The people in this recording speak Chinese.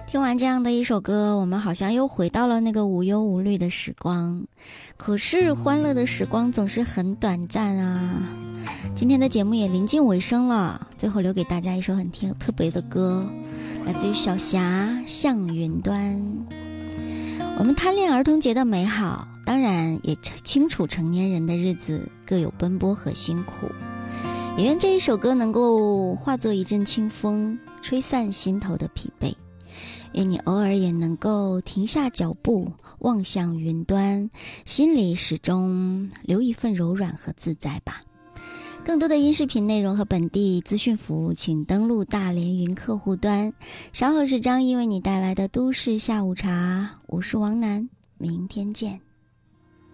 听完这样的一首歌，我们好像又回到了那个无忧无虑的时光。可是欢乐的时光总是很短暂啊。今天的节目也临近尾声了，最后留给大家一首很特别的歌，来自于小霞《向云端》。我们贪恋儿童节的美好，当然也清楚成年人的日子各有奔波和辛苦。也愿这一首歌能够化作一阵清风，吹散心头的疲惫。愿你偶尔也能够停下脚步，望向云端，心里始终留一份柔软和自在吧。更多的音视频内容和本地资讯服务，请登录大连云客户端。稍后是张毅为你带来的都市下午茶，我是王楠，明天见。